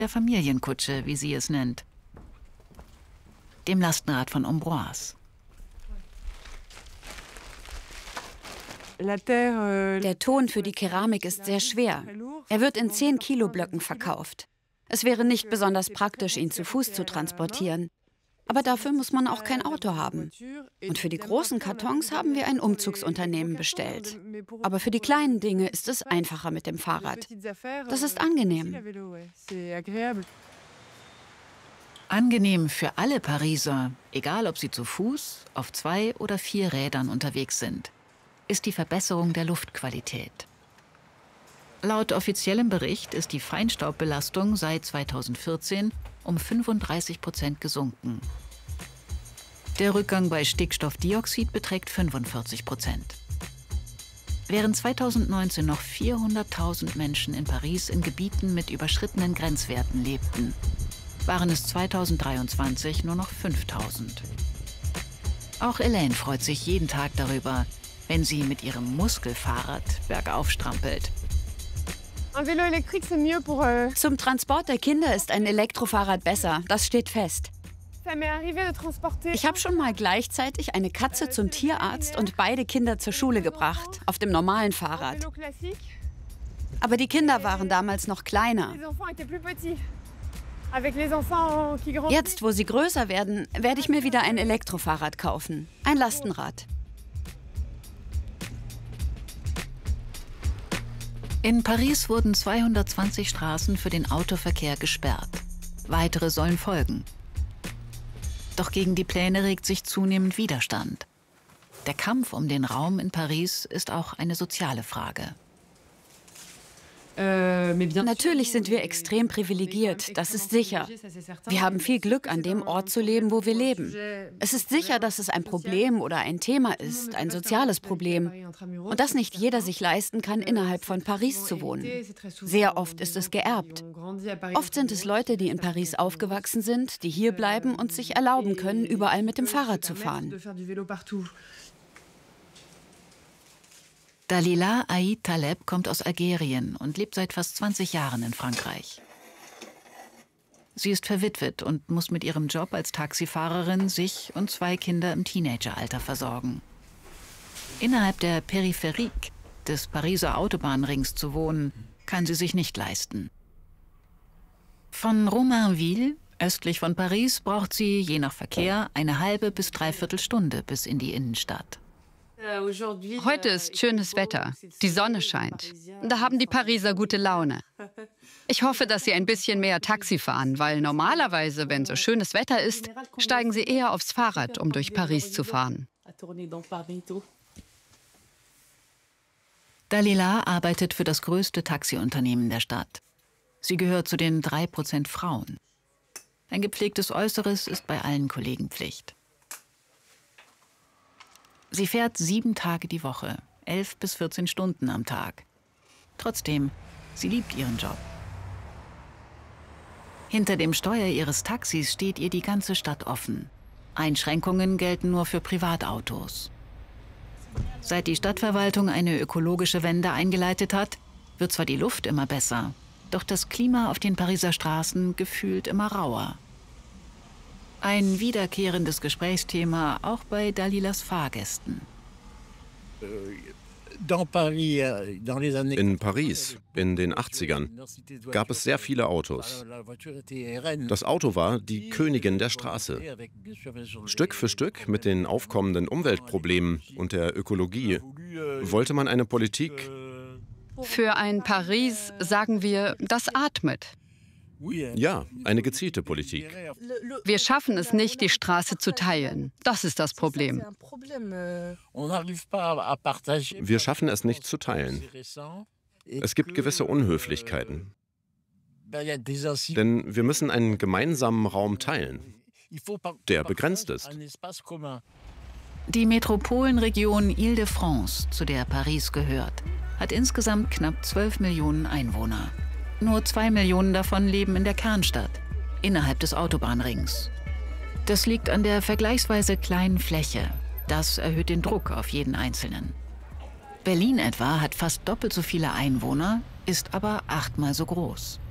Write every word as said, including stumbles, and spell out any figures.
der Familienkutsche, wie sie es nennt, dem Lastenrad von Ambroise. Der Ton für die Keramik ist sehr schwer. Er wird in zehn Kilo Blöcken verkauft. Es wäre nicht besonders praktisch, ihn zu Fuß zu transportieren. Aber dafür muss man auch kein Auto haben. Und für die großen Kartons haben wir ein Umzugsunternehmen bestellt. Aber für die kleinen Dinge ist es einfacher mit dem Fahrrad. Das ist angenehm. Angenehm für alle Pariser, egal ob sie zu Fuß, auf zwei oder vier Rädern unterwegs sind, ist die Verbesserung der Luftqualität. Laut offiziellem Bericht ist die Feinstaubbelastung seit zweitausendvierzehn um fünfunddreißig Prozent gesunken. Der Rückgang bei Stickstoffdioxid beträgt fünfundvierzig Prozent. Während zweitausendneunzehn noch vierhunderttausend Menschen in Paris in Gebieten mit überschrittenen Grenzwerten lebten, waren es zweitausenddreiundzwanzig nur noch fünftausend. Auch Elaine freut sich jeden Tag darüber, wenn sie mit ihrem Muskelfahrrad bergauf strampelt. Zum Transport der Kinder ist ein Elektrofahrrad besser, das steht fest. Ich habe schon mal gleichzeitig eine Katze zum Tierarzt und beide Kinder zur Schule gebracht, auf dem normalen Fahrrad. Aber die Kinder waren damals noch kleiner. Jetzt, wo sie größer werden, werde ich mir wieder ein Elektrofahrrad kaufen, ein Lastenrad. In Paris wurden zweihundertzwanzig Straßen für den Autoverkehr gesperrt. Weitere sollen folgen. Doch gegen die Pläne regt sich zunehmend Widerstand. Der Kampf um den Raum in Paris ist auch eine soziale Frage. Natürlich sind wir extrem privilegiert, das ist sicher. Wir haben viel Glück, an dem Ort zu leben, wo wir leben. Es ist sicher, dass es ein Problem oder ein Thema ist, ein soziales Problem. Und dass nicht jeder sich leisten kann, innerhalb von Paris zu wohnen. Sehr oft ist es geerbt. Oft sind es Leute, die in Paris aufgewachsen sind, die hier bleiben und sich erlauben können, überall mit dem Fahrrad zu fahren. Dalila Aïd Taleb kommt aus Algerien und lebt seit fast zwanzig Jahren in Frankreich. Sie ist verwitwet und muss mit ihrem Job als Taxifahrerin sich und zwei Kinder im Teenageralter versorgen. Innerhalb der Peripherie des Pariser Autobahnrings zu wohnen, kann sie sich nicht leisten. Von Romainville, östlich von Paris, braucht sie je nach Verkehr eine halbe bis dreiviertel Stunde bis in die Innenstadt. Heute ist schönes Wetter. Die Sonne scheint. Da haben die Pariser gute Laune. Ich hoffe, dass sie ein bisschen mehr Taxi fahren, weil normalerweise, wenn so schönes Wetter ist, steigen sie eher aufs Fahrrad, um durch Paris zu fahren. Dalila arbeitet für das größte Taxiunternehmen der Stadt. Sie gehört zu den drei Prozent Frauen. Ein gepflegtes Äußeres ist bei allen Kollegen Pflicht. Sie fährt sieben Tage die Woche, elf bis vierzehn Stunden am Tag. Trotzdem, sie liebt ihren Job. Hinter dem Steuer ihres Taxis steht ihr die ganze Stadt offen. Einschränkungen gelten nur für Privatautos. Seit die Stadtverwaltung eine ökologische Wende eingeleitet hat, wird zwar die Luft immer besser, doch das Klima auf den Pariser Straßen gefühlt immer rauer. Ein wiederkehrendes Gesprächsthema auch bei Dalilas Fahrgästen. In Paris, in den achtzigern, gab es sehr viele Autos. Das Auto war die Königin der Straße. Stück für Stück mit den aufkommenden Umweltproblemen und der Ökologie wollte man eine Politik. Für ein Paris sagen wir, das atmet. Ja, eine gezielte Politik. Wir schaffen es nicht, die Straße zu teilen. Das ist das Problem. Wir schaffen es nicht zu teilen. Es gibt gewisse Unhöflichkeiten. Denn wir müssen einen gemeinsamen Raum teilen, der begrenzt ist. Die Metropolenregion Île-de-France, zu der Paris gehört, hat insgesamt knapp zwölf Millionen Einwohner. Nur zwei Millionen davon leben in der Kernstadt, innerhalb des Autobahnrings. Das liegt an der vergleichsweise kleinen Fläche. Das erhöht den Druck auf jeden Einzelnen. Berlin etwa hat fast doppelt so viele Einwohner, ist aber achtmal so groß.